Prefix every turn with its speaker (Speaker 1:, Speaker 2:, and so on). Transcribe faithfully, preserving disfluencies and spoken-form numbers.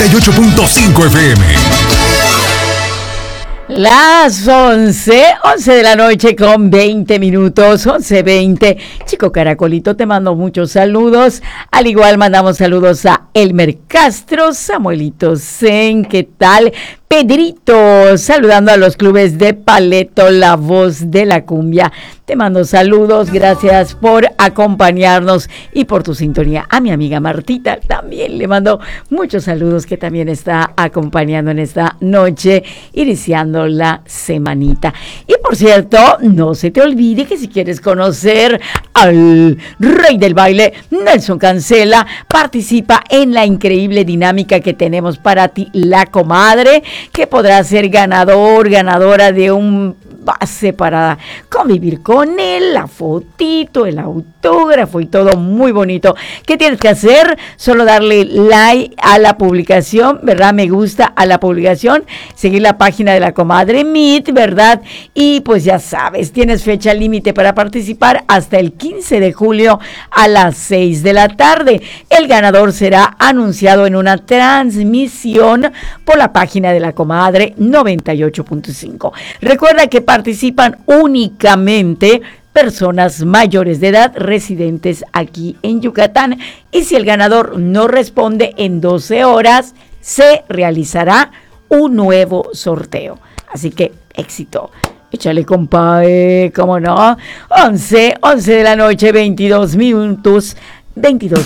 Speaker 1: y ocho punto cinco F M.
Speaker 2: Las once, once de la noche con veinte minutos, once veinte. Chico Caracolito, te mando muchos saludos. Al igual mandamos saludos a Elmer Castro, Samuelito Zen, ¿qué tal? Pedrito, saludando a los clubes de Paleto, la voz de la cumbia. Te mando saludos, gracias por acompañarnos y por tu sintonía. A mi amiga Martita también le mando muchos saludos, que también está acompañando en esta noche, iniciando la semanita. Y por cierto, no se te olvide que si quieres conocer al rey del baile, Nelson Cancela, participa en la increíble dinámica que tenemos para ti, La Comadre, que podrá ser ganador, ganadora de un base para convivir con él, la fotito, el autógrafo y todo muy bonito. ¿Qué tienes que hacer? Solo darle like a la publicación, ¿verdad? Me gusta a la publicación, seguir la página de La Comadre Meet, ¿verdad? Y pues ya sabes, tienes fecha límite para participar hasta el quince de julio a las seis de la tarde. El ganador será anunciado en una transmisión por la página de La Comadre noventa y ocho punto cinco. Recuerda que participan únicamente personas mayores de edad residentes aquí en Yucatán, y si el ganador no responde en doce horas, se realizará un nuevo sorteo. Así que éxito. Échale, compadre, cómo no. once, once de la noche, veintidós minutos, veintidós